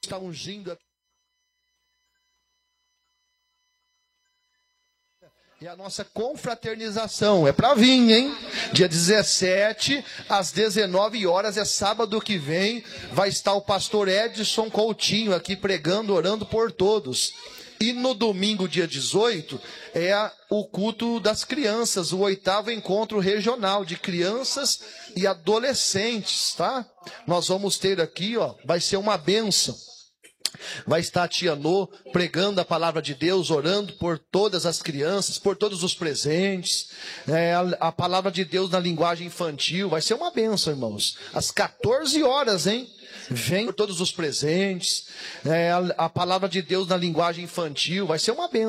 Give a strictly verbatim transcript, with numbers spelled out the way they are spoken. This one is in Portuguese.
Está ungindo aqui. E a nossa confraternização é para vir, hein? Dia dezessete, às dezenove horas, é sábado que vem, vai estar o pastor Edson Coutinho aqui pregando, orando por todos. E no domingo, dia dezoito, é o culto das crianças, o oitavo encontro regional de crianças e adolescentes, tá? Nós vamos ter aqui, ó, vai ser uma bênção. Vai estar a tia Nô pregando a palavra de Deus, orando por todas as crianças, por todos os presentes. É, a, a palavra de Deus na linguagem infantil. Vai ser uma bênção, irmãos. Às quatorze horas, hein? Vem por todos os presentes. É, a, a palavra de Deus na linguagem infantil. Vai ser uma bênção.